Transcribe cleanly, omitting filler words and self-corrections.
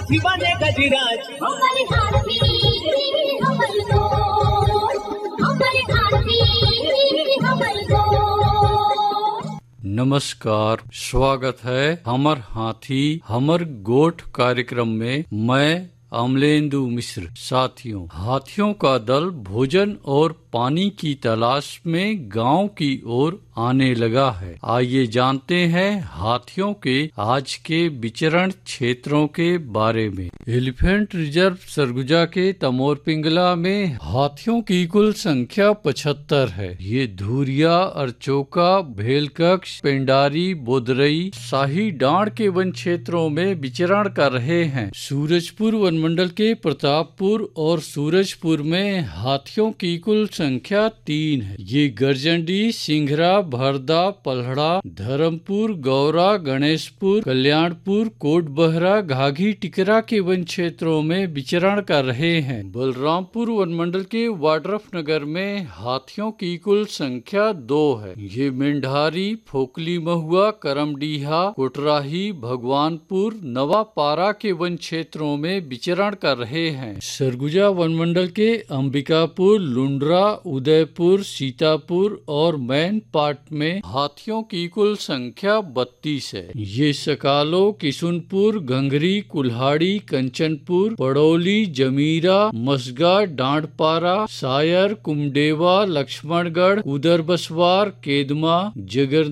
हाथी बने गजराज। हमारे हाथी हमर दोस्त, हमारे हाथी हमर दोस्त। नमस्कार, स्वागत है हमर हाथी हमर गोठ कार्यक्रम में। मैं अमलेंदु मिश्र। साथियों, हाथियों का दल भोजन और पानी की तलाश में गांव की ओर आने लगा है। आइए जानते हैं हाथियों के आज के विचरण क्षेत्रों के बारे में। एलिफेंट रिजर्व सरगुजा के तमोर पिंगला में हाथियों की कुल संख्या 75 है। ये धुरिया, अरचोका, भेलकक्ष, पेंडारी, बोदरई, शाही डांड के वन क्षेत्रों में विचरण कर रहे हैं। सूरजपुर वनमंडल के प्रतापपुर और सूरजपुर में हाथियों की कुल संख्या 3 है। ये गर्जंडी, सिंघरा, भरदा, पल्हड़ा, धर्मपुर, गौरा, गणेशपुर, कल्याणपुर, कोटबहरा, घाघी, टिकरा के वन क्षेत्रों में विचरण कर रहे हैं। बलरामपुर वनमंडल के वाड्रफ नगर में हाथियों की कुल संख्या 2 है। ये मेंढारी, फोकली महुआ, करमडीहा, कोटराही, भगवानपुर, नवापारा के वन क्षेत्रों में विचरण कर रहे हैं। सरगुजा वनमंडल के अंबिकापुर, लुंड्रा, उदयपुर, सीतापुर और मैन पाट में हाथियों की कुल संख्या 32 है। ये सकालो, किशुनपुर, घंघरी, कुल्हाड़ी, कंचनपुर, पड़ौली, जमीरा, मसगा, डांडपारा, सायर, कुमडेवा, लक्ष्मणगढ़, उदरबसवार, केदमा, जगर